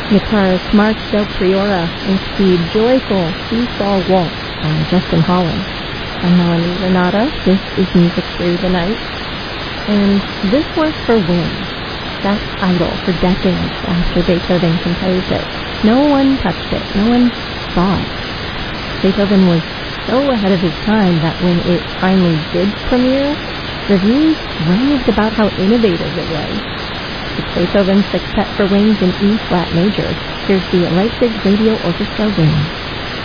Guitarist Mark Del Priora with the joyful Seesaw Waltz by Justin Holland. I'm Melanie Renata. This is Music Through the Night. And this was for Wind, Bach's idol for decades after Beethoven composed it. No one touched it. No one saw it. Beethoven was so ahead of his time that when it finally did premiere, reviews raved about how innovative it was. It's Beethoven's Sextet for Wings in E-flat major. Here's the Leipzig Radio Orchestra Wind.